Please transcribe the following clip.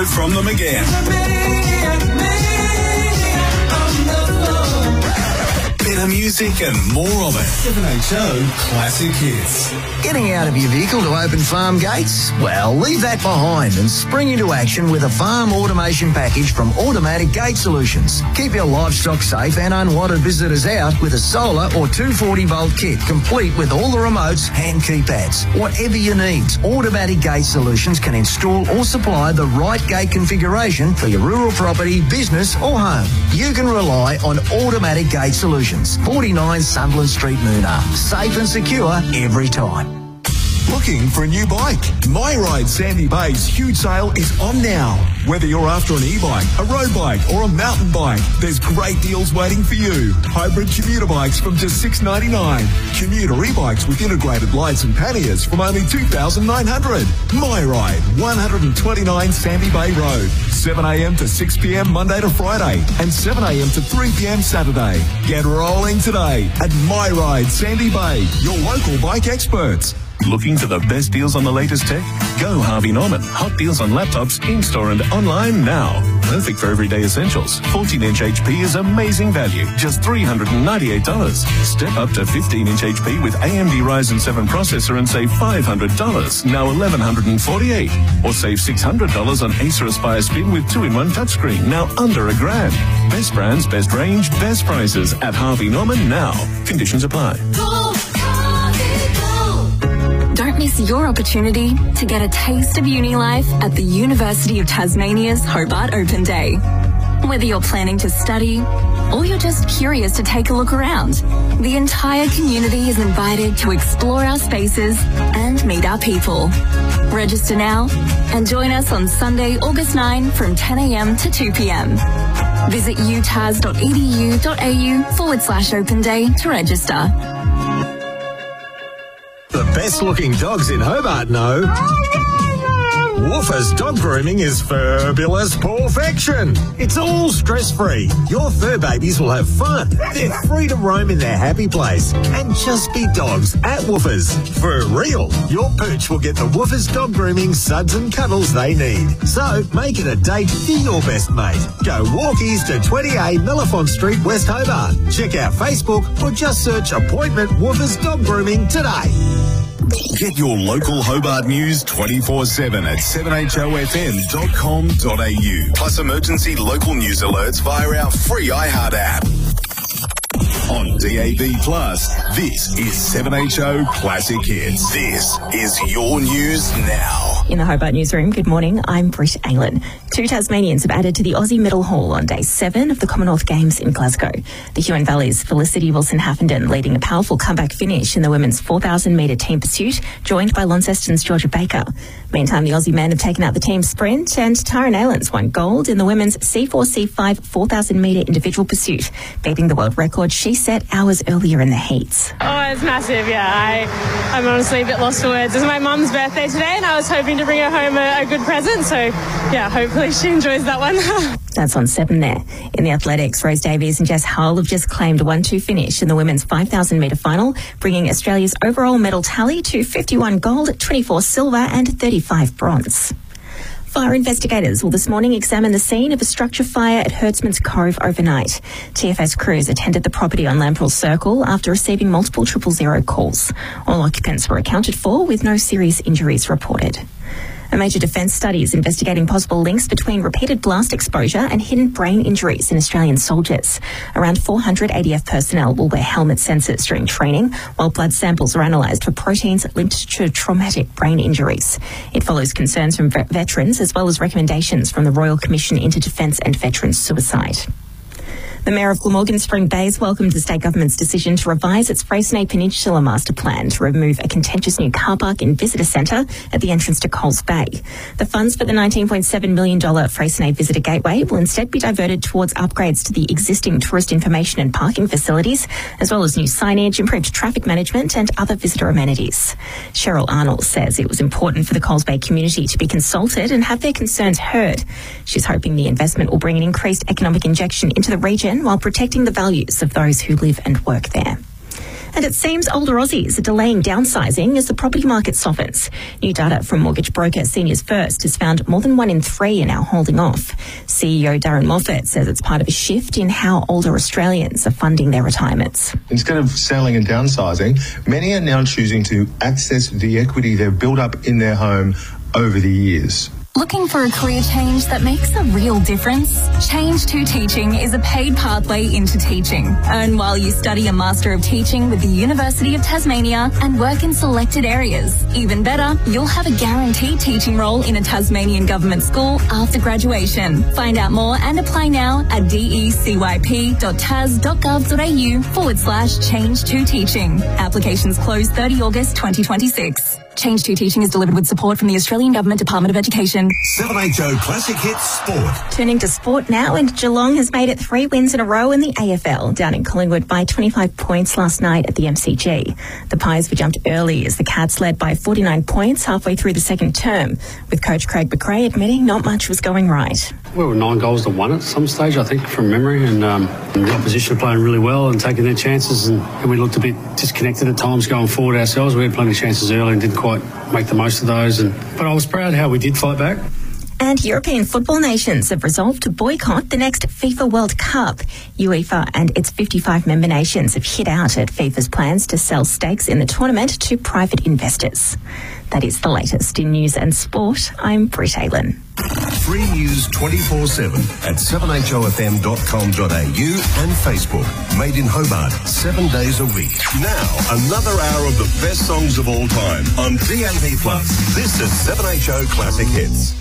from them again. Better music and more of it. 7HO Classic Hits. Getting out of your vehicle to open farm gates? Well, leave that behind and spring into action with a farm automation package from Automatic Gate Solutions. Keep your livestock safe and unwanted visitors out with a solar or 240-volt kit, complete with all the remotes and keypads. Whatever you need, Automatic Gate Solutions can install or supply the right gate configuration for your rural property, business or home. You can rely on Automatic Gate Solutions. 49 Sunderland Street, Moonah. Safe and secure every time. Looking for a new bike? MyRide Sandy Bay's huge sale is on now. Whether you're after an e-bike, a road bike or a mountain bike, there's great deals waiting for you. Hybrid commuter bikes from just $699. Commuter e-bikes with integrated lights and panniers from only $2,900. MyRide, 129 Sandy Bay Road. 7am to 6pm Monday to Friday and 7am to 3pm Saturday. Get rolling today at MyRide Sandy Bay, your local bike experts. Looking for the best deals on the latest tech? Go Harvey Norman. Hot deals on laptops, in-store and online now. Perfect for everyday essentials. 14-inch HP is amazing value, just $398. Step up to 15-inch HP with AMD Ryzen 7 processor and save $500, now $1,148. Or save $600 on Acer Aspire Spin with 2-in-1 touchscreen, now under $1,000. Best brands, best range, best prices at Harvey Norman now. Conditions apply. Don't miss your opportunity to get a taste of uni life at the University of Tasmania's Hobart Open Day. Whether you're planning to study or you're just curious to take a look around, the entire community is invited to explore our spaces and meet our people. Register now and join us on Sunday, August 9 from 10am to 2pm. Visit utas.edu.au/Open Day to register. The best looking dogs in Hobart know Woofers Dog Grooming is fabulous perfection. It's all stress-free. Your fur babies will have fun. They're free to roam in their happy place and just be dogs at Woofers. For real, your pooch will get the Woofers Dog Grooming suds and cuddles they need. So make it a date for your best mate. Go walkies to 20A Mellifont Street, West Hobart. Check out Facebook or just search Appointment Woofers Dog Grooming today. Get your local Hobart news 24/7 at 7hofm.com.au. Plus emergency local news alerts via our free iHeart app. On DAB+, this is 7HO Classic Hits. This is your news now. In the Hobart newsroom, good morning, I'm Britt Aylan. 2 Tasmanians have added to the Aussie Medal Haul on day 7 of the Commonwealth Games in Glasgow. The Huon Valley's Felicity Wilson-Haffenden leading a powerful comeback finish in the women's 4,000-metre team pursuit, joined by Launceston's Georgia Baker. Meantime, the Aussie men have taken out the team sprint, and Tara Naylands won gold in the women's C4-C5 4,000-metre individual pursuit, beating the world record she set hours earlier in the heats. Oh, it's massive, yeah. I'm honestly a bit lost for words. It's my mum's birthday today, and I was hoping to bring her home a good present, so yeah, hopefully she enjoys that one. That's on 7 there. In the athletics, Rose Davies and Jess Hull have just claimed a 1-2 finish in the women's 5,000-metre final, bringing Australia's overall medal tally to 51 gold, 24 silver and 35 bronze. Fire investigators will this morning examine the scene of a structure fire at Hertzman's Cove overnight. TFS crews attended the property on Lamprell Circle after receiving multiple 000 calls. All occupants were accounted for with no serious injuries reported. A major defence study is investigating possible links between repeated blast exposure and hidden brain injuries in Australian soldiers. Around 400 ADF personnel will wear helmet sensors during training, while blood samples are analysed for proteins linked to traumatic brain injuries. It follows concerns from veterans as well as recommendations from the Royal Commission into Defence and Veterans Suicide. The Mayor of Glamorgan Spring Bays welcomed the state government's decision to revise its Freycinet Peninsula master plan to remove a contentious new car park and visitor centre at the entrance to Coles Bay. The funds for the $19.7 million Freycinet Visitor Gateway will instead be diverted towards upgrades to the existing tourist information and parking facilities, as well as new signage, improved traffic management and other visitor amenities. Cheryl Arnold says it was important for the Coles Bay community to be consulted and have their concerns heard. She's hoping the investment will bring an increased economic injection into the region while protecting the values of those who live and work there. And it seems older Aussies are delaying downsizing as the property market softens. New data from mortgage broker Seniors First has found more than 1 in 3 are now holding off. CEO Darren Moffat says it's part of a shift in how older Australians are funding their retirements. Instead of selling and downsizing, many are now choosing to access the equity they've built up in their home over the years. Looking for a career change that makes a real difference? Change to Teaching is a paid pathway into teaching. Earn while you study a Master of Teaching with the University of Tasmania and work in selected areas. Even better, you'll have a guaranteed teaching role in a Tasmanian government school after graduation. Find out more and apply now at decyp.tas.gov.au/change to teaching. Applications close 30 August 2026. Change to Teaching is delivered with support from the Australian Government Department of Education. 7HO Classic Hits Sport. Turning to sport now, and Geelong has made it 3 wins in a row in the AFL, down in Collingwood by 25 points last night at the MCG. The Pies were jumped early as the Cats led by 49 points halfway through the second term, with coach Craig McRae admitting not much was going right. We were 9 goals to 1 at some stage, I think, from memory, and the opposition were playing really well and taking their chances, and we looked a bit disconnected at times going forward ourselves. We had plenty of chances early and didn't quite make the most of those, but I was proud how we did fight back. And European football nations have resolved to boycott the next FIFA World Cup. UEFA and its 55 member nations have hit out at FIFA's plans to sell stakes in the tournament to private investors. That is the latest in news and sport. I'm Britt Aylen. Free news 24/7 at 7hofm.com.au and Facebook. Made in Hobart 7 days a week. Now, another hour of the best songs of all time on DAB+. This is 7HO Classic Hits.